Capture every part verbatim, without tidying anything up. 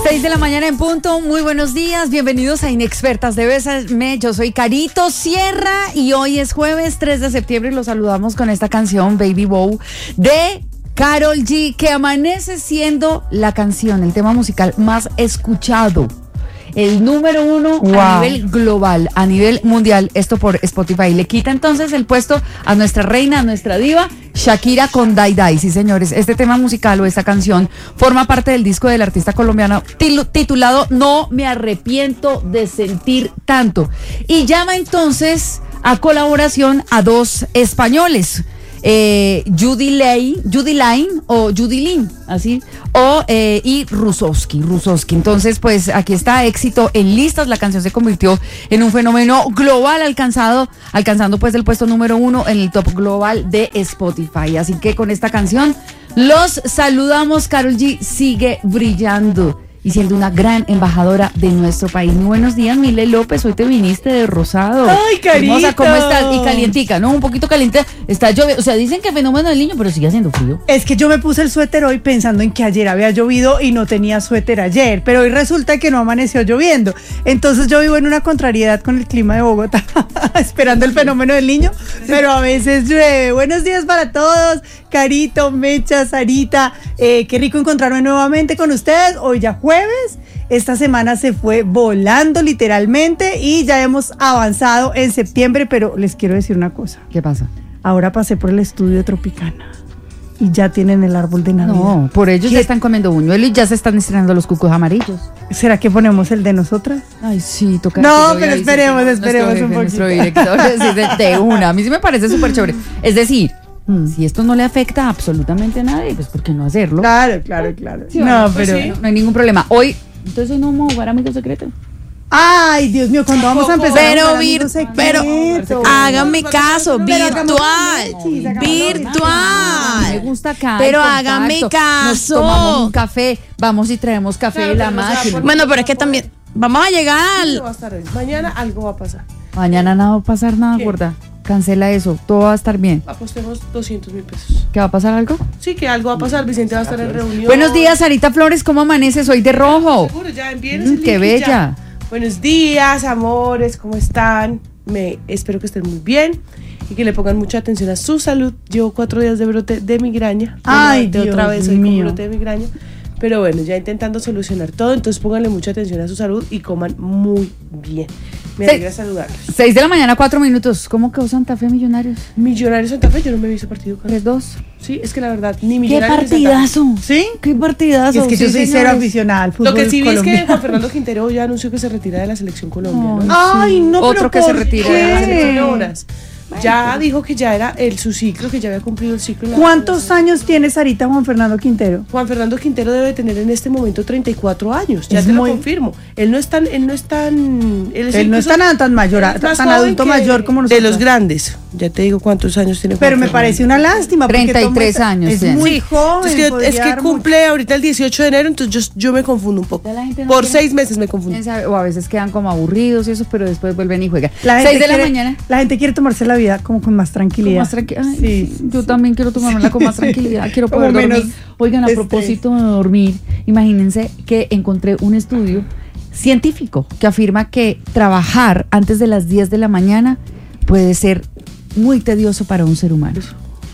seis de la mañana en punto, muy buenos días, bienvenidos a Inexpertas de Bésame, yo soy Carito Sierra y hoy es jueves tres de septiembre y los saludamos con esta canción Baby Bow de Karol G, que amanece siendo la canción, el tema musical más escuchado, el número uno wow. a nivel global, a nivel mundial, esto por Spotify. Le quita entonces el puesto a nuestra reina, a nuestra diva, Shakira con Die Die. Sí, señores, este tema musical o esta canción forma parte del disco del artista colombiano titulado No me arrepiento de sentir tanto. Y llama entonces a colaboración a dos españoles. Eh, Judy Lane, Judy Line o Judy Lin, así, o eh, y Rusowski, Rusowski. Entonces, pues aquí está, éxito en listas. La canción se convirtió en un fenómeno global, alcanzado, alcanzando pues el puesto número uno en el top global de Spotify. Así que con esta canción los saludamos. Karol G sigue brillando y siendo una gran embajadora de nuestro país. Muy buenos días, Mile López, hoy te viniste de rosado. ¡Ay, Carito! Hermosa, ¿cómo estás? Y calientica, ¿no? Un poquito caliente, está lloviendo, o sea, dicen que fenómeno del niño, pero sigue haciendo frío. Es que yo me puse el suéter hoy pensando en que ayer había llovido y no tenía suéter ayer, pero hoy resulta que no amaneció lloviendo. Entonces yo vivo en una contrariedad con el clima de Bogotá, esperando el fenómeno del niño, pero a veces llueve. Buenos días para todos, Carito, Mecha, Sarita, eh, qué rico encontrarme nuevamente con ustedes, hoy ya jueves. Jueves, esta semana se fue volando literalmente y ya hemos avanzado en septiembre, pero les quiero decir una cosa. ¿Qué pasa? Ahora pasé por el estudio de Tropicana y ya tienen el árbol de Navidad. No, por ellos ya están comiendo buñuelo y ya se están estrenando los cucos amarillos. ¿Será que ponemos el de nosotras? Ay, sí, toca. No, pero esperemos, esperemos jefe, un poquito. Nuestro director sí, de, de una. A mí sí me parece súper chévere. Es decir, si esto no le afecta absolutamente a nadie, pues ¿por qué no hacerlo? Claro, claro, claro. Sí, no, bueno, pero pues sí, no hay ningún problema. Hoy, entonces hoy no vamos a jugar Amigo Secreto. Ay, Dios mío, cuando vamos a empezar pero a vir, pero háganme caso, virtual, virtual. Me gusta acá. Pero háganme caso. Nos tomamos un café, vamos y traemos café claro, de la máquina. Bueno, pero es que también vamos a llegar al... Mañana algo va a pasar. Mañana no va a pasar nada, ¿qué? Gorda. Cancela eso, todo va a estar bien. Apostemos doscientos mil pesos. ¿Qué va a pasar algo? Sí, que algo va a pasar. Vicente va a estar en reunión. Buenos días, Sarita Flores, ¿cómo amaneces? Hoy de rojo. Seguro, ya en viernes. Mm, qué bella. Ya. Buenos días, amores, ¿cómo están? Me espero que estén muy bien y que le pongan mucha atención a su salud. Llevo cuatro días de brote de migraña. Ay, de Dios otra vez hoy mío. con brote de migraña. Pero bueno, ya intentando solucionar todo, entonces pónganle mucha atención a su salud y coman muy bien. Me Se- alegra saludarlos. Seis de la mañana, cuatro minutos. ¿Cómo quedó Santa Fe Millonarios? Millonarios Santa Fe, yo no me vi ese partido. tres dos. Sí, es que la verdad, ni ¡Qué Millonarios ni Santa Fe. partidazo! ¿Sí? ¡Qué partidazo! Y es que yo Sí, soy señores. cero aficionada al fútbol Lo que sí vi es que colombiano. Juan Fernando Quintero ya anunció que se retira de la selección Colombia, ¿no? Ay, no, pero Otro que ¿por se retira qué? de la selección de horas. Ya dijo que ya era el su ciclo, que ya había cumplido el ciclo. en la- ¿Cuántos años tiene Sarita Juan Fernando Quintero? Juan Fernando Quintero debe tener en este momento treinta y cuatro años, ya Es te muy- lo confirmo. Él no es tan, él no es tan, él, es Él no es incluso- tan, tan mayor, él es más tan joven adulto que- mayor como nosotros. de los grandes. Ya te digo cuántos años tiene Juan Pero me Fernando. parece una lástima. porque treinta y tres toma- años Es tiene. muy Sí, joven. es que, podría es que dar cumple ahorita el dieciocho de enero, entonces yo, yo me confundo un poco. Ya la gente no Por quiere- seis meses me confundo. ¿Quién sabe? O a veces quedan como aburridos y eso, pero después vuelven y juegan. La gente Seis de la quiere- mañana. La gente quiere tomarse la vida como con más Con tranquilidad. más tranqui- Ay, Sí, sí, yo también quiero tomármela con más tranquilidad. Quiero Como poder dormir. menos Oigan, a estrés. propósito de dormir, imagínense que encontré un estudio científico que afirma que trabajar antes de las diez de la mañana puede ser muy tedioso para un ser humano.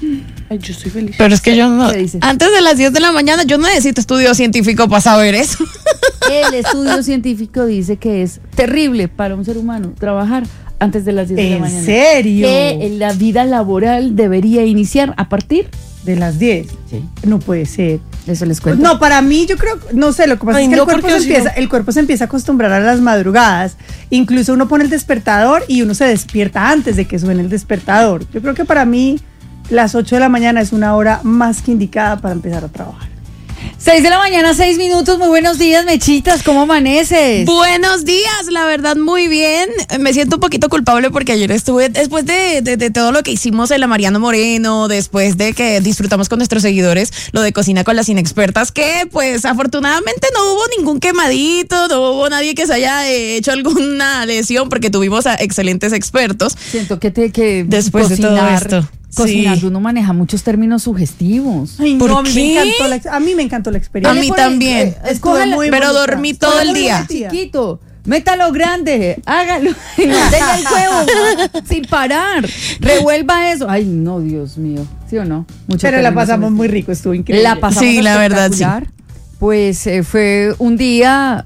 Ay, yo estoy feliz. Pero es que yo no... ¿Qué dices? Antes de las diez de la mañana yo no necesito estudio científico para saber eso. El estudio científico dice que es terrible para un ser humano trabajar antes de las diez de la ¿En mañana. serio? Que la vida laboral debería iniciar a partir De las diez. Sí. No puede ser. Eso les cuento. No, para mí yo creo, no sé, lo que pasa Ay, es que no, el, cuerpo porque se si empieza, no- el cuerpo se empieza a acostumbrar a las madrugadas. Incluso uno pone el despertador y uno se despierta antes de que suene el despertador. Yo creo que para mí las ocho de la mañana es una hora más que indicada para empezar a trabajar. Seis de la mañana, seis minutos. Muy buenos días, Mechitas. ¿Cómo amaneces? Buenos días, la verdad muy bien. Me siento un poquito culpable porque ayer estuve, después de, de, de todo lo que hicimos en la Mariano Moreno, después de que disfrutamos con nuestros seguidores, lo de Cocina con las Inexpertas, que pues afortunadamente no hubo ningún quemadito, no hubo nadie que se haya eh, hecho alguna lesión porque tuvimos a excelentes expertos. Siento que te que Después de todo cocinar esto. cocinando uno maneja muchos términos sugestivos. Ay, ¿Por no, a mí, qué? me encantó la, ex- a mí me encantó la A experiencia. mí Pone- también. eh, Estuvo escoja la- muy pero bonita. dormí todo Estuvo el muy día. divertida. chiquito, métalo grande, hágalo, y mantenga el huevo sin parar, revuelva eso. Ay, no, Dios mío, ¿sí o no? Mucho Pero la término pasamos sugestivo. muy rico, estuvo increíble. La pasamos Sí, la verdad, espectacular. Pues eh, fue un día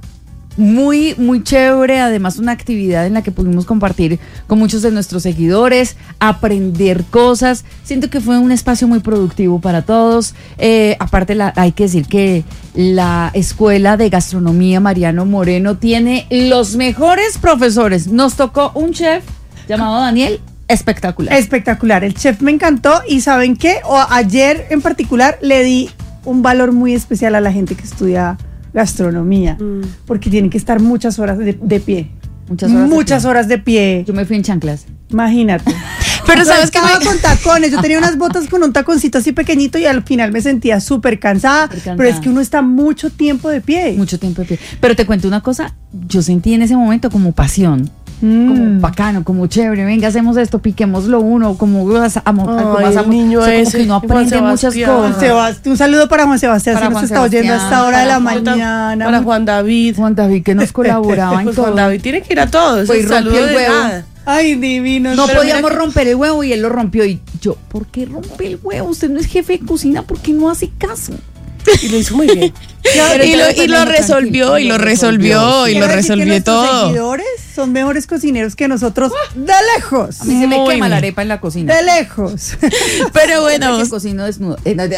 muy, muy chévere, además una actividad en la que pudimos compartir con muchos de nuestros seguidores, aprender cosas. Siento que fue un espacio muy productivo para todos. Eh, aparte, la, hay que decir que la Escuela de Gastronomía Mariano Moreno tiene los mejores profesores. Nos tocó un chef llamado Daniel, espectacular. Espectacular, el chef me encantó y ¿saben qué? O ayer en particular le di un valor muy especial a la gente que estudia gastronomía, Mm. porque tienen que estar muchas horas de, de pie. Muchas horas de Muchas pie. horas de pie. Yo me fui en chanclas. Imagínate. Pero Yo sabes que estaba me- con tacones, yo tenía unas botas con un taconcito así pequeñito y al final me sentía súper cansada, Súper cansada. pero es que uno está mucho tiempo de pie. Mucho tiempo de pie. Pero te cuento una cosa, yo sentí en ese momento como pasión. Mm. Como bacano, como chévere, venga, hacemos esto, piquémoslo uno, como vas a mo- Ay, como el hacemos- niño o sea, como ese, que uno Juan aprende muchas Sebastián. Juan cosas. Sebastián, un saludo para Juan Sebastián, Para si nos Juan está oyendo a esta Sebastián, hora de la para Juan- mañana. Para Juan David. Juan David que nos colaboraba en Pues todo. Juan David tiene que ir a todos. Pues el rompió saludo el de huevo. nada. Ay, divino. No Pero podíamos mira que- romper el huevo y él lo rompió y yo, ¿por qué rompe el huevo? Usted no es jefe de cocina, ¿por qué no hace caso? Y lo hizo muy bien. Pero y ya lo, después y lo no, resolvió, tranquilo, y lo lo resolvió, resolvió, y Quiero lo decir que resolvió nuestros todo. seguidores son mejores cocineros que nosotros de lejos. A mí se me Muy quema la bien. arepa en la cocina. De lejos. Pero bueno, Que cocino desnudo. Eh, no,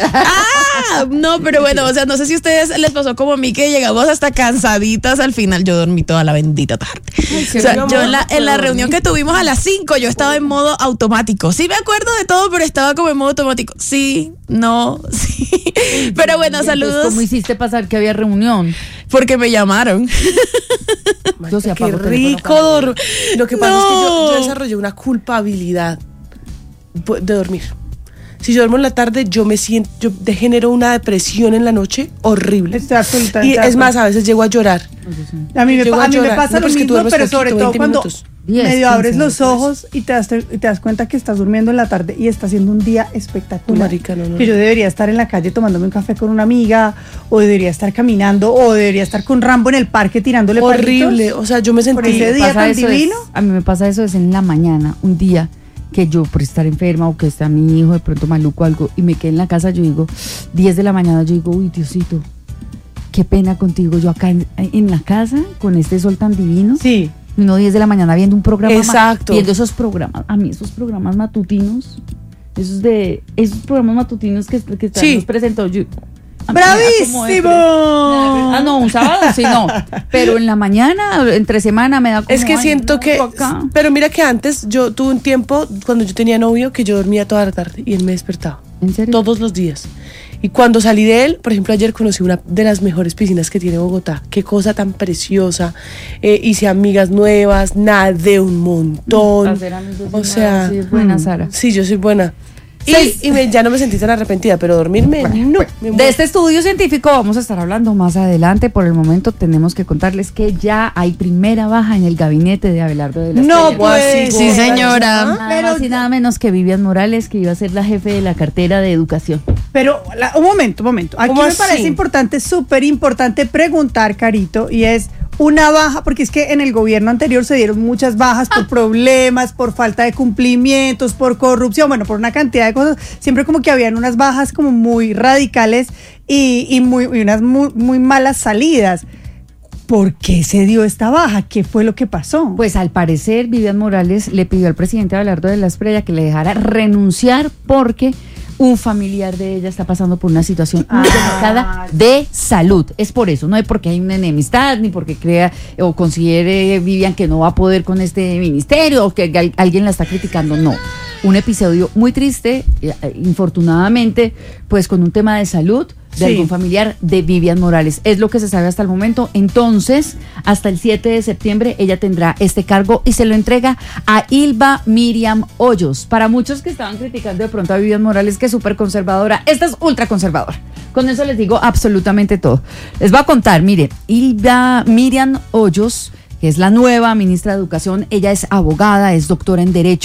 ah, no, pero bueno, o sea, no sé si a ustedes les pasó como a mí que llegamos hasta cansaditas al final. Yo dormí toda la bendita tarde. qué O sea, bien, yo amor, en la, no puedo en la dormir. reunión que tuvimos a las cinco, yo estaba en modo automático. Sí me acuerdo de todo, pero estaba como en modo automático. Sí, no, sí. Pero bueno, Entonces, saludos. ¿cómo hiciste pasar que había reunión? Porque me llamaron. Yo sí Qué apago teléfono rico cuando- dormir. Lo que pasa es que yo, No. yo desarrollé una culpabilidad pu- de dormir. Si yo duermo en la tarde, yo me siento, yo de- genero una depresión en la noche horrible. Estoy absolutamente Y de es acuerdo. más, a veces llego a llorar. A mí me, Llego pa- a a mí me llorar. pasa No, lo pero es que tú mismo, duermes pero poquito, sobre todo veinte cuando minutos. diez, medio abres quince los minutos. ojos y te, das, y te das cuenta que estás durmiendo en la tarde y está siendo un día espectacular. No, marica, no, no. Que yo debería estar en la calle tomándome un café con una amiga, o debería estar caminando, o debería estar con Rambo en el parque tirándole Horrible. palitos. O sea, yo me Por sentí. ese día pasa tan eso es- divino. a mí me pasa eso es en la mañana, un día que yo por estar enferma o que está mi hijo de pronto maluco o algo y me quedé en la casa, yo digo, diez de la mañana, yo digo, uy, Diosito, qué pena contigo, yo acá en, en la casa con este sol tan divino. Sí. No, diez de la mañana viendo un programa. ma- Exacto. Viendo esos programas. A mí esos programas matutinos, esos de esos programas matutinos que, que están Sí. nos presentó. Yo, a mí me da como ¡Bravísimo! depre- Ah, no, un sábado sí, no. Pero en la mañana, entre semana, me da como. Es que ay, siento no, que. acá. Pero mira que antes yo tuve un tiempo cuando yo tenía novio que yo dormía toda la tarde y él me despertaba. ¿En serio? Todos los días. Y cuando salí de él, por ejemplo, ayer conocí una de las mejores piscinas que tiene Bogotá. Qué cosa tan preciosa. Eh, hice amigas nuevas, nadé un montón. Hacer amigos O y sea, nada, sí es buena, mm. Sara. Sí, yo soy buena. Y, Seis. y me- ya no me sentí tan arrepentida, pero dormirme, no. me De muero. este estudio científico vamos a estar hablando más adelante. Por el momento tenemos que contarles que ya hay primera baja en el gabinete de Abelardo de la No, Estrella. pues. Sí, señora. Nada Pero- más y nada menos que Vivian Morales, que iba a ser la jefe de la cartera de educación. Pero la- un momento, un momento. Aquí ¿Cómo me así? parece importante, súper importante preguntar, Carito, y es una baja, porque es que en el gobierno anterior se dieron muchas bajas por problemas, por falta de cumplimientos, por corrupción, bueno, por una cantidad de cosas. Siempre como que habían unas bajas como muy radicales y, y muy, y unas muy, muy malas salidas. ¿Por qué se dio esta baja? ¿Qué fue lo que pasó? Pues al parecer Vivian Morales le pidió al presidente Abelardo de la Esprella que le dejara renunciar porque un familiar de ella está pasando por una situación muy Ah. delicada de salud. Es por eso, no es porque hay una enemistad, ni porque crea o considere Vivian que no va a poder con este ministerio o que al- alguien la está criticando, no. Un episodio muy triste, eh, infortunadamente, pues con un tema de salud de Sí. algún familiar de Vivian Morales. Es lo que se sabe hasta el momento. Entonces, hasta el siete de septiembre, ella tendrá este cargo y se lo entrega a Ilva Miriam Hoyos. Para muchos que estaban criticando de pronto a Vivian Morales, que es súper conservadora, esta es ultra conservadora. Con eso les digo absolutamente todo. Les voy a contar, mire, Ilva Miriam Hoyos, que es la nueva ministra de Educación, ella es abogada, es doctora en Derecho,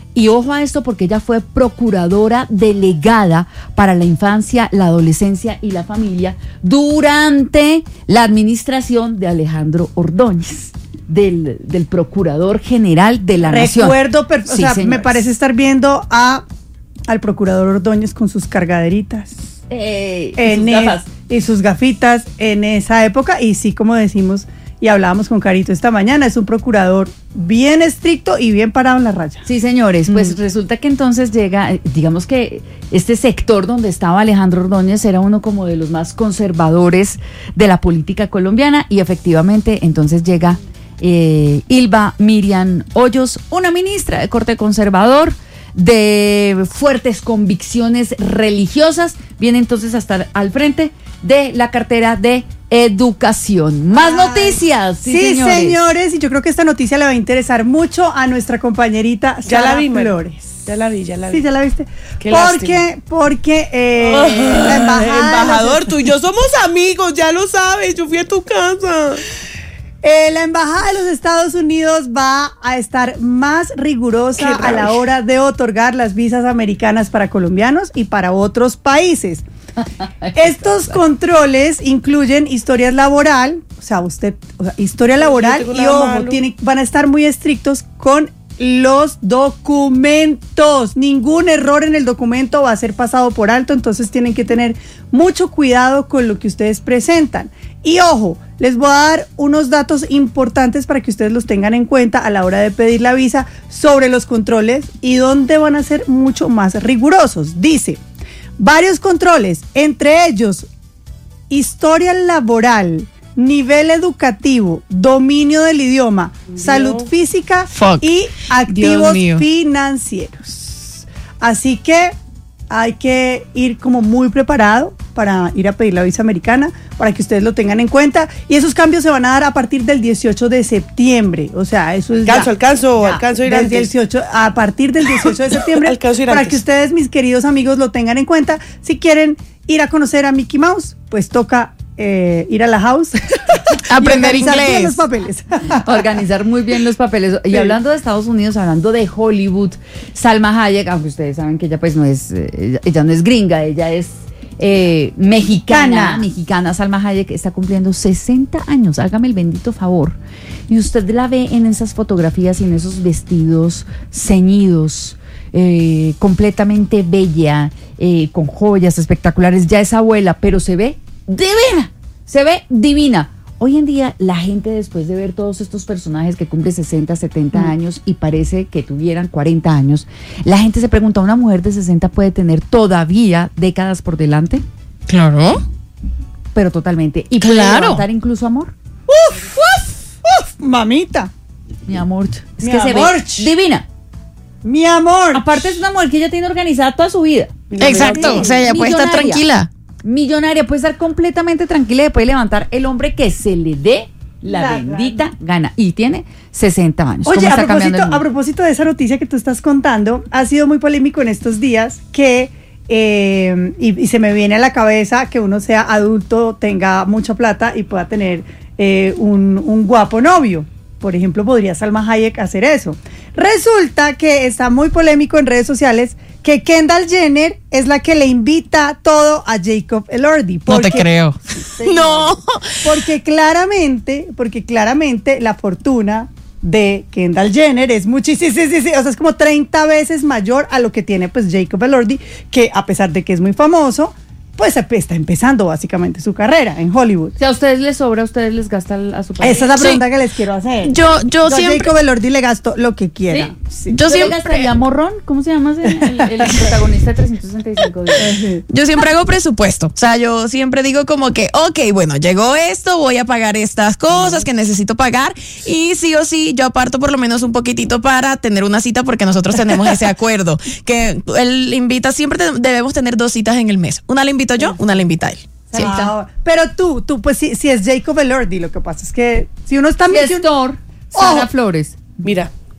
Y ojo a esto porque ella fue procuradora delegada para la infancia, la adolescencia y la familia durante la administración de Alejandro Ordóñez, del, del procurador general de la nación. Recuerdo, per- o Sí, sea, señores. me parece estar viendo a al procurador Ordóñez con sus cargaderitas. Eh, y en sus es- gafas. y sus gafitas en esa época, y sí, como decimos y hablábamos con Carito esta mañana, es un procurador bien estricto y bien parado en la raya. Sí, señores, pues Mm. resulta que entonces llega, eh, digamos que este sector donde estaba Alejandro Ordóñez era uno como de los más conservadores de la política colombiana y efectivamente entonces llega eh, Ilva Miriam Hoyos, una ministra de corte conservador, de fuertes convicciones religiosas, viene entonces a estar al frente de la cartera de educación. Más Ay, noticias. Sí, Sí, señores. señores. y yo creo que esta noticia le va a interesar mucho a nuestra compañerita Ya Sara la vi, Mar. Flores. Ya la vi, ya la vi. Sí, ya la viste. Qué porque, porque eh, la embajada de los- Embajador, tú y yo somos amigos, ya lo sabes. Yo fui a tu casa. Eh, la embajada de los Estados Unidos va a estar más rigurosa Qué a la rabia. hora de otorgar las visas americanas para colombianos y para otros países. Estos controles incluyen historias laboral, o sea, usted, o sea, historia laboral tengo y nada ojo, malo. tiene- van a estar muy estrictos con los documentos. Ningún error en el documento va a ser pasado por alto, entonces tienen que tener mucho cuidado con lo que ustedes presentan. Y ojo, les voy a dar unos datos importantes para que ustedes los tengan en cuenta a la hora de pedir la visa sobre los controles y dónde van a ser mucho más rigurosos. Dice, varios controles, entre ellos historia laboral, nivel educativo, dominio del idioma, salud física Fuck. y activos mío. financieros. Así que hay que ir como muy preparado para ir a pedir la visa americana, para que ustedes lo tengan en cuenta. Y esos cambios se van a dar a partir del dieciocho de septiembre. O sea, eso es Alcanzo, ya. alcanzo, Ya, alcanzo a ir del antes. dieciocho, a partir del dieciocho de septiembre, Alcanzo a ir para antes. que ustedes, mis queridos amigos, lo tengan en cuenta. Si quieren ir a conocer a Mickey Mouse, pues toca eh, ir a la house. Aprender y organizar bien inglés. los papeles. Organizar muy bien los papeles. Y Sí. hablando de Estados Unidos, hablando de Hollywood, Salma Hayek, aunque ustedes saben que ella pues no es, eh, ella, ella no es gringa, ella es eh, mexicana, Cana. mexicana. Salma Hayek está cumpliendo sesenta años, hágame el bendito favor. Y usted la ve en esas fotografías y en esos vestidos ceñidos, eh, completamente bella, eh, con joyas espectaculares. Ya es abuela, pero se ve divina, se ve divina. Hoy en día la gente, después de ver todos estos personajes que cumplen sesenta, setenta años y parece que tuvieran cuarenta años, la gente se pregunta, ¿una mujer de sesenta puede tener todavía décadas por delante? Claro. Pero totalmente. Y puede Claro. levantar incluso amor. Uf, uf, uf, mamita. Mi amor, es Mi que se amor. ve divina. Mi amor. Aparte es una mujer que ella tiene organizada toda su vida. Exacto. O sea, ella puede estar Millonaria. tranquila. Millonaria, puede estar completamente tranquila y puede levantar el hombre que se le dé la, La bendita gana. Y tiene sesenta años. Oye, ¿Cómo a está cambiando propósito, el mundo? a propósito de esa noticia que tú estás contando, ha sido muy polémico en estos días que, eh, y, y se me viene a la cabeza que uno sea adulto, tenga mucha plata y pueda tener eh, un, un guapo novio. Por ejemplo, podría Salma Hayek hacer eso. Resulta que está muy polémico en redes sociales que Kendall Jenner es la que le invita todo a Jacob Elordi. No te porque- creo. No. Porque claramente, porque claramente la fortuna de Kendall Jenner es muchísimo, sí, sí, sí, o sea, es como treinta veces mayor a lo que tiene pues Jacob Elordi, que a pesar de que es muy famoso, pues está empezando básicamente su carrera en Hollywood. Si a ustedes les sobra, a ustedes les gasta a su pareja. Esa es la Sí. pregunta que les quiero hacer. Yo, yo a siempre. Jacob Elordi le gasto lo que quiera. Sí. Yo ¿Yo le siempre- gastaría morrón? ¿Cómo se llama ese? el, el, el protagonista de trescientos sesenta y cinco días? Yo siempre hago presupuesto. O sea, yo siempre digo como que, ok, bueno, llegó esto, voy a pagar estas cosas que necesito pagar. Y sí o sí, yo aparto por lo menos un poquitito para tener una cita porque nosotros tenemos ese acuerdo. Que él invita, siempre te- debemos tener dos citas en el mes. Una la invito yo, una la invita él. Siempre. Ah, pero tú, tú, pues si, si es Jacob Elordi, lo que pasa es que si uno está Si mencionando- es Thor, Sara Ojo. Flores. Mira,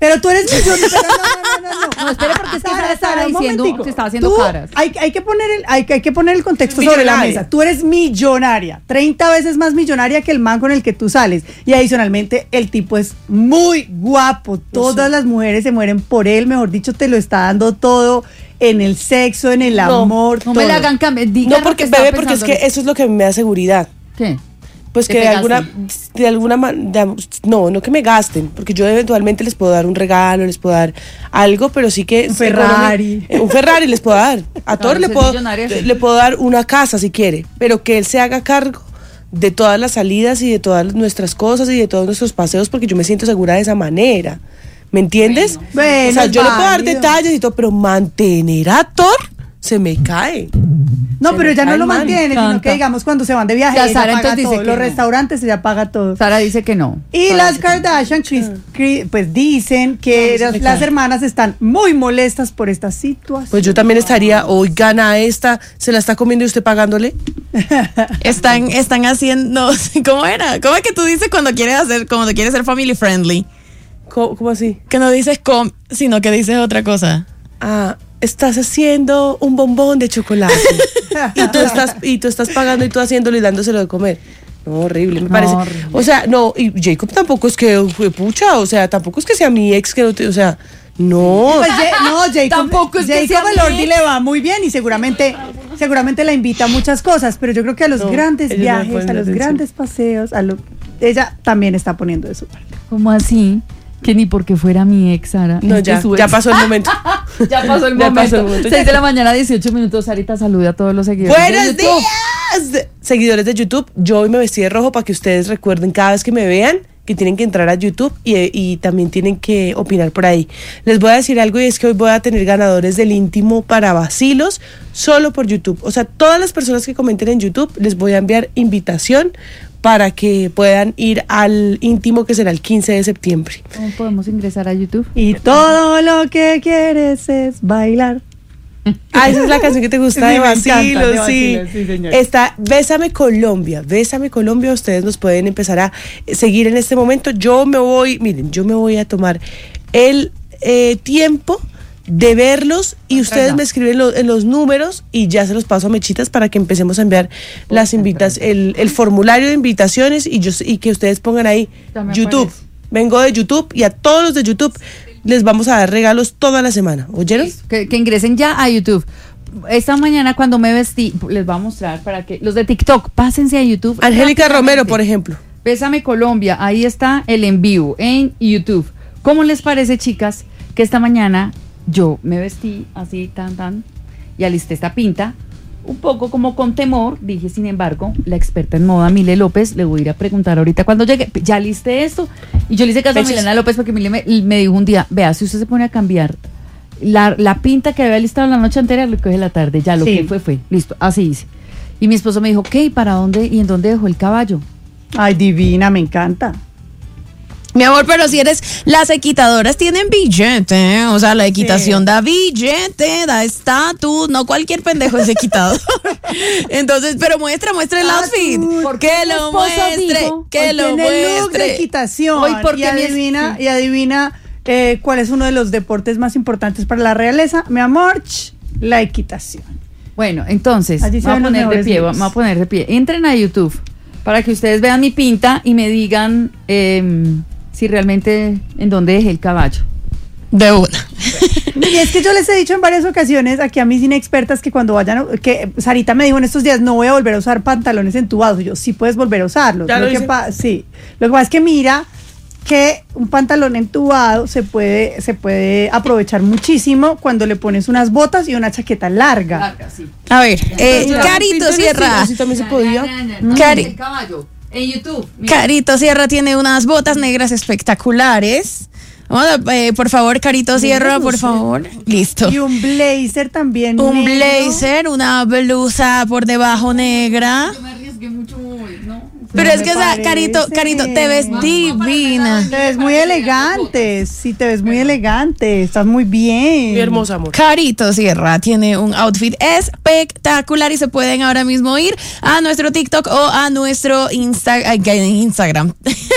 Pero tú eres millonaria. No, no, no, no, no. No, espere, porque es que Sara, Sara estaba Sara, un diciendo, momentico. te estaba haciendo Tú- caras. Hay, hay, que poner el, hay, hay que poner el contexto sobre la Millonaria. mesa. Tú eres millonaria, treinta veces más millonaria que el man con el que tú sales. Y adicionalmente, el tipo es muy guapo. Todas las mujeres se mueren por él. Mejor dicho, te lo está dando todo en el sexo, en el No, amor. No todo. me la hagan cambiar. digan No, lo porque, que estaba bebé, porque es que pensando. eso es lo que me da seguridad. ¿Qué? Pues ¿Que que te de alguna, gasten? de alguna manera, no, no que me gasten, porque yo eventualmente les puedo dar un regalo, les puedo dar algo, pero sí que... Un Ferrari. Eh, un Ferrari les puedo dar. A Claro, Thor le si es puedo, millonaria, sí. le puedo dar una casa si quiere, pero que él se haga cargo de todas las salidas y de todas nuestras cosas y de todos nuestros paseos, porque yo me siento segura de esa manera. ¿Me entiendes? Bueno, o sea, es yo le puedo dar válido. detalles y todo, pero mantener a Thor se me cae. No, Se pero me ella no cae lo mal. mantiene, sino Encanta. que digamos cuando se van de viaje, Ya, ella Sara, paga entonces dice todo. que Los no. restaurantes ella paga todo. Sara dice que no. Y Sara las dice que no. Kardashian, Chris- Chris- pues dicen que No, las, se me las cae. hermanas están muy molestas por esta situación. Pues yo también estaría, hoy gana esta, se la está comiendo y usted pagándole. Están, están haciendo, ¿cómo era? ¿Cómo es que tú dices cuando quieres hacer, cuando quieres ser family friendly? ¿Cómo, cómo así? Que no dices com, sino que dices otra cosa. Ah, estás haciendo un bombón de chocolate y tú estás y tú estás pagando y tú haciéndolo y dándoselo de comer. No, horrible, me No, parece. horrible. O sea, no, y Jacob tampoco es que fue pucha, o sea, tampoco es que sea mi ex que no te, o sea, no. Pues, Ja- no, Jacob, Tampoco es que Jacob sea Elordi mi le va muy bien y seguramente, seguramente la invita a muchas cosas, pero yo creo que a los No, grandes ellos no viajes, ponen a los atención. grandes paseos, a lo, ella también está poniendo de su parte. ¿Cómo así? Que ni porque fuera mi ex, Sara. No, Es que ya, su ya ex- pasó el momento. Ya pasó el Ya momento. pasó el momento. seis de la mañana, dieciocho minutos. Sarita, salude a todos los seguidores. de Buenos YouTube. días, seguidores de YouTube. Yo hoy me vestí de rojo para que ustedes recuerden cada vez que me vean que tienen que entrar a YouTube y, y también tienen que opinar por ahí. Les voy a decir algo y es que hoy voy a tener ganadores del íntimo para vacilos solo por YouTube. O sea, todas las personas que comenten en YouTube les voy a enviar invitación para que puedan ir al íntimo que será el quince de septiembre. ¿Cómo podemos ingresar a YouTube? Y todo lo que quieres es bailar. Ah, esa es la canción que te gusta Sí, de me encanta, vacilos, de sí. vacilos, sí, señor. Está Bésame Colombia, Bésame Colombia, ustedes nos pueden empezar a seguir en este momento. Yo me voy, miren, yo me voy a tomar el eh, tiempo de verlos y ustedes ya. me escriben lo- en los números y ya se los paso a Mechitas para que empecemos a enviar las invitas, el, el formulario de invitaciones y, yo, y que ustedes pongan ahí Ya me YouTube. aparece. Vengo de YouTube y a todos los de YouTube les vamos a dar regalos toda la semana. ¿Oyeron? Que, que ingresen ya a YouTube. Esta mañana cuando me vestí, les voy a mostrar para que los de TikTok, pásense a YouTube. Angélica rápidamente. Romero, por ejemplo. Bésame Colombia, ahí está el en vivo en YouTube. ¿Cómo les parece, chicas, que esta mañana yo me vestí así, tan, tan, y alisté esta pinta? Un poco como con temor, dije, sin embargo, la experta en moda, Mile López, le voy a ir a preguntar ahorita cuando llegue, ya listé esto, y yo le hice caso a Besos. Milena López porque Mile me, me dijo un día, vea, si usted se pone a cambiar la, la pinta que había listado la noche anterior, lo coge la tarde, ya lo Sí. que fue, fue, listo, así hice. Y mi esposo me dijo, ¿qué? ¿Para dónde? ¿Y en dónde dejó el caballo? Ay, divina, me encanta. Mi amor, pero si eres, las equitadoras tienen billete, o sea, la equitación Sí. da billete, da estatus, no cualquier pendejo es equitador. Entonces, pero muestra, muestra el Ah, outfit, tú, porque que mi lo esposo muestre, dijo, que Hoy lo tiene look de muestre. equitación. Hoy porque y mi- adivina, sí. y adivina eh, cuál es uno de los deportes más importantes para la realeza. Mi amor, ch, la equitación. Bueno, entonces, Allí me se voy a ven los poner de mejores pie, looks. me voy a poner de pie. Entren a YouTube para que ustedes vean mi pinta y me digan eh, si realmente en dónde dejé el caballo. De una. Y es que yo les he dicho en varias ocasiones aquí a mis inexpertas que cuando vayan, a- que Sarita me dijo en estos días, no voy a volver a usar pantalones entubados. Y yo, sí puedes volver a usarlos. Ya lo lo que hice. pa- sí. Lo que pasa es que mira que un pantalón entubado se puede, se puede aprovechar muchísimo cuando le pones unas botas y una chaqueta larga. sí. A ver, eh, Mira, Carito Pinterest, Sierra. así también se podía. Cari- El caballo. En YouTube. mira. Carito Sierra tiene unas botas negras espectaculares. Vamos a, eh, por favor, Carito Sierra, por favor. Listo. Y un blazer también. Un negro. blazer, una blusa por debajo negra. Yo me arriesgué mucho hoy, ¿no? Pero No es me que, o sea, Carito, parece. Carito, te ves divina. Te ves muy elegante, sí, te ves muy elegante, estás muy bien. Mi hermosa amor. Carito Sierra tiene un outfit espectacular y se pueden ahora mismo ir a nuestro TikTok o a nuestro Insta- ay, que- Instagram,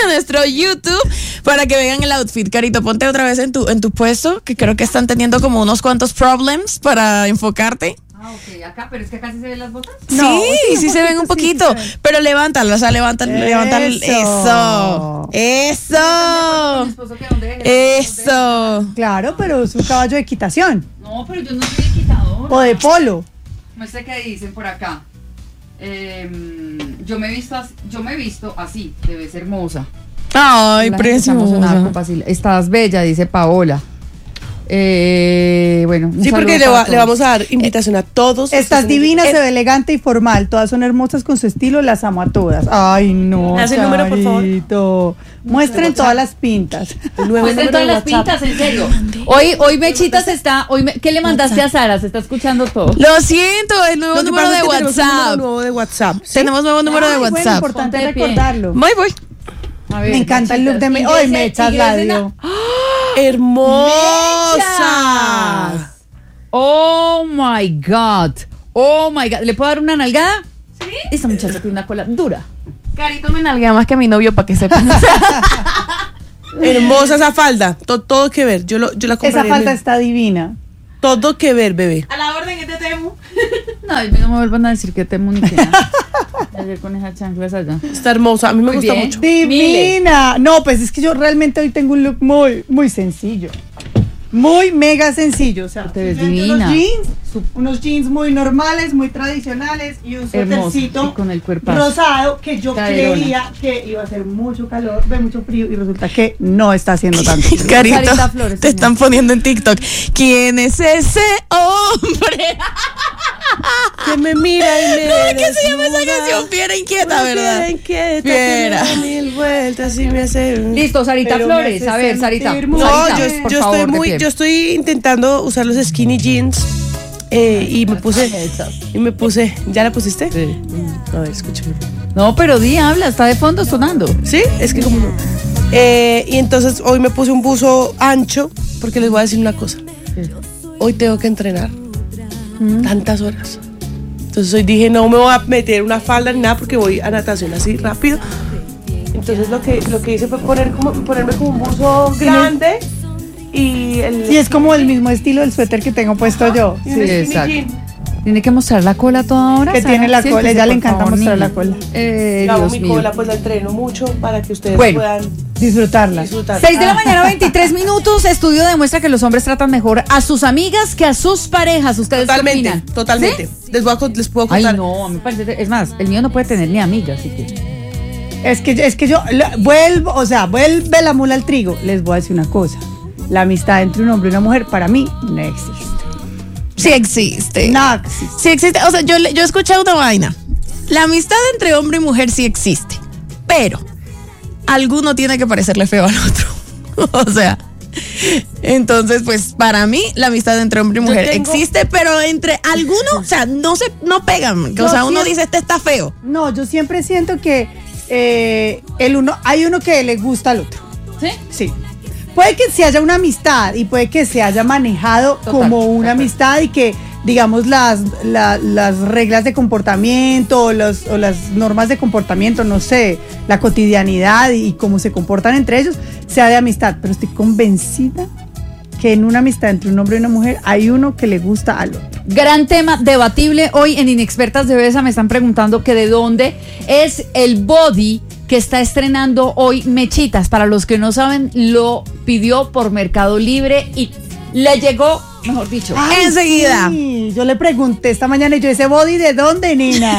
a nuestro YouTube para que vean el outfit. Carito, ponte otra vez en tu, en tu puesto, que creo que están teniendo como unos cuantos problems para enfocarte. Ah, ok, acá, pero es que acá sí se ven las botas. Sí, No, sí, sí, un se ven un poquito, poquito, sí, sí. pero levántalo, o sea, levántalo, levántalo. Eso. Eso, eso, Mi esposo que dónde es. eso. Claro, pero es un caballo de equitación No, pero yo no soy quitador. o de polo. No sé qué dicen por acá. Eh, yo me he visto así, yo me he visto así, te ves hermosa. Ay, La gente está emocionada con preciosa. Basile. Estás bella, dice Paola. Eh, bueno, un Sí, porque saludo le, para va- le todos. vamos a dar invitación a todos. Estás divina, se ve elegante y formal. Todas son hermosas con su estilo, las amo a todas. Ay, no. ¿Me hace el número, por favor? Charito. Muestren todas las pintas. El nuevo Muestren número todas de las WhatsApp. pintas, en serio. Hoy, hoy Mechitas está. Hoy me- ¿Qué le mandaste a Sara? Se está escuchando todo. Lo siento, el nuevo Lo que número pasa de es que tenemos un número WhatsApp. nuevo de WhatsApp. ¿sí? Tenemos nuevo número de Ay, bueno, WhatsApp. importante Ponte de pie. recordarlo. Voy, voy. A ver, Me encanta el look de Mechitas. me. Hoy Ingrese- me echas la ingresen a- dio. Hermosa. Oh my God. Oh my God. ¿Le puedo dar una nalgada? Sí. Esta muchacha tiene una cola dura. Carito me nalguea más que a mi novio para que sepan. Hermosa esa falda. To- todo que ver. Yo, lo, yo la Esa compraría. falda en- está divina. Todo que ver, bebé. A la orden, este temo. No, y no me vuelvan a decir que te ni que nada. Ayer con esas chanclas allá. Está hermosa. A mí me Muy gusta bien. mucho. Divina. No, pues es que yo realmente hoy tengo un look muy, muy sencillo. Muy mega sencillo. O sea, Te ves simplemente divina. Unos jeans, unos jeans muy normales, muy tradicionales y un Hermosa, suétercito y con el cuerpazo. rosado que yo Caderona. creía que iba a hacer mucho calor, ve mucho frío y resulta que no está haciendo tanto. Carito, Sarita Flores, te señor. están poniendo en TikTok. ¿Quién es ese hombre? Que me mira y me ¿Cómo que se llama esa desnuda. canción? Fiera inquieta, Una ¿verdad? fiera inquieta que Fiera. me da mil vueltas y me hace... Listo, Sarita Pero me Flores. hace A ver, Sarita. sentir muy- No, Sarita, yo, por yo favor, estoy de muy, pie. yo estoy intentando usar los skinny jeans eh, y me puse, y me puse, ¿ya la pusiste? Sí. A ver, escúchame. No, pero di, habla, está de fondo sonando. ¿Sí? Es que como no. Eh, y entonces hoy me puse un buzo ancho porque les voy a decir una cosa. Hoy tengo que entrenar tantas horas. Entonces hoy dije, no me voy a meter una falda ni nada porque voy a natación así rápido. Entonces lo que, lo que hice fue poner como, ponerme como un buzo grande y el... Y es como el mismo estilo del suéter que tengo puesto yo. y un Sí, skinny exacto. jean. Tiene que mostrar la cola toda hora. Que Sara. tiene la Siéntese, cola, ella le por encanta favor, mostrar niña. la cola. Eh, Yo hago Dios mi mío. cola, pues la entreno mucho para que ustedes Bueno. puedan Disfrutarla. disfrutar. seis de la mañana, veintitrés minutos. Estudio demuestra que los hombres tratan mejor a sus amigas que a sus parejas. ¿Ustedes qué Totalmente, opinan? totalmente. ¿Sí? Les, voy a, con- les puedo Ay, contar. no, a mí me parece. Es más, el mío no puede tener ni amigas, así que. Es que, es que yo la- vuelvo, o sea, vuelve la mula al trigo. Les voy a decir una cosa. La amistad entre un hombre y una mujer para mí no existe. Sí existe. No existe. Sí existe. O sea, yo, le- yo he escuchado una vaina. La amistad entre hombre y mujer sí existe. Pero alguno tiene que parecerle feo al otro. O sea. Entonces, pues para mí la amistad entre hombre y Yo mujer tengo- existe, pero entre algunos, o sea, no se no pegan. Yo O sea, uno siempre- dice, este está feo. No, yo siempre siento que eh, el uno, hay uno que le gusta al otro. ¿Sí? Sí. Puede que se haya una amistad y puede que se haya manejado Total, como una total. amistad y que, digamos, las, la- las reglas de comportamiento o, los- o las normas de comportamiento, no sé, la cotidianidad y, cómo se comportan entre ellos, sea de amistad. Pero estoy convencida que en una amistad entre un hombre y una mujer hay uno que le gusta al otro. Gran tema debatible hoy en Inexpertas de Besa. Me están preguntando que de dónde es el body que está estrenando hoy Mechitas. Para los que no saben, lo pidió por Mercado Libre y le llegó, mejor dicho. Enseguida. Sí, yo le pregunté esta mañana y yo, ¿ese body de dónde, Nina?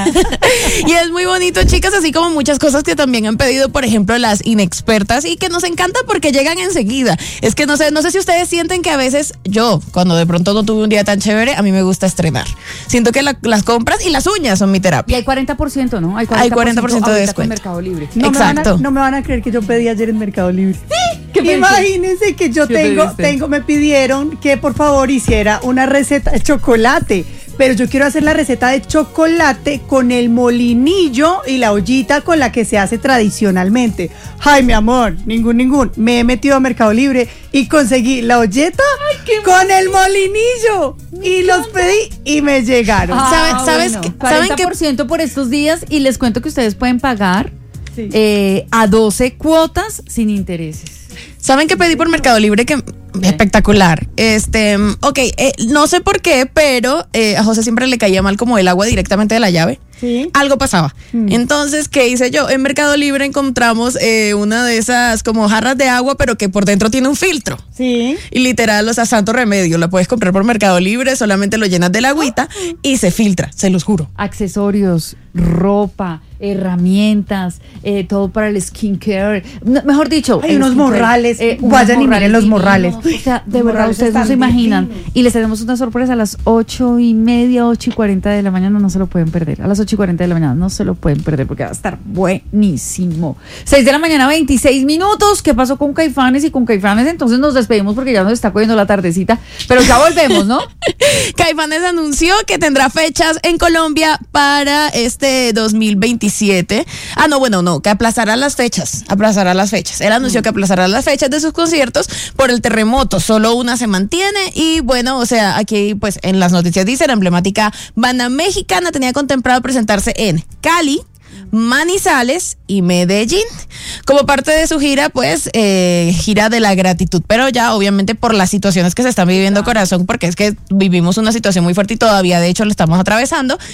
Y es muy bonito, chicas, así como muchas cosas que también han pedido, por ejemplo, las inexpertas y que nos encanta porque llegan enseguida. Es que no sé, no sé si ustedes sienten que a veces yo, cuando de pronto no tuve un día tan chévere, a mí me gusta estrenar. Siento que la- las compras y las uñas son mi Y terapia. hay cuarenta por ciento, ¿no? Hay cuarenta por ciento de ahorita con descuento. Mercado Libre. No me, van a, Exacto. no me van a creer que yo pedí ayer en Mercado Libre. ¿Qué pediste? Imagínense que yo ¿Qué tengo, pediste? tengo, me pidieron que por favor hiciera una receta de chocolate, pero yo quiero hacer la receta de chocolate con el molinillo y la ollita con la que se hace tradicionalmente. Ay, mi amor, ningún, ningún. Me he metido a Mercado Libre y conseguí la olleta con el molinillo y los pedí y me llegaron. Ah, ¿Sabe- sabes bueno. qué- saben cuarenta por ciento por estos días y les cuento que ustedes pueden pagar Sí. eh, a doce cuotas sin intereses. ¿Saben qué pedí por Mercado Libre? Que espectacular. Este, ok, eh, no sé por qué, pero eh, a José siempre le caía mal como el agua directamente de la llave. Sí. Algo pasaba. Mm. Entonces, ¿qué hice yo? En Mercado Libre encontramos eh, una de esas como jarras de agua, pero que por dentro tiene un filtro. Sí. Y literal, o sea, santo remedio. La puedes comprar por Mercado Libre, solamente lo llenas de la agüita y se filtra, se los juro. Accesorios, ropa, herramientas, eh, todo para el skincare. No, mejor dicho, Hay el unos skincare, morrales. unos Vayan y miren los divinos. morrales. O sea, de Los verdad, morrales ustedes no están se imaginan. divinos. Y les tenemos una sorpresa a las ocho y media, ocho y cuarenta de la mañana, no se lo pueden perder. A las ocho y cuarenta de la mañana no se lo pueden perder porque va a estar buenísimo. seis de la mañana, veintiséis minutos. ¿Qué pasó con Caifanes y con Caifanes? Entonces nos despedimos porque ya nos está cogiendo la tardecita. Pero ya volvemos, ¿no? Caifanes anunció que tendrá fechas en Colombia para este dos mil veintisiete. Ah, no, bueno, no, que aplazará las fechas, aplazará las fechas. Él anunció que aplazará las fechas de sus conciertos por el terremoto. Solo una se mantiene y bueno, o sea, aquí pues en las noticias dice la emblemática banda mexicana tenía contemplado presentarse en Cali, Manizales y Medellín como parte de su gira, pues eh, gira de la gratitud, pero ya obviamente por las situaciones que se están viviendo, corazón, porque es que vivimos una situación muy fuerte y todavía de hecho lo estamos atravesando,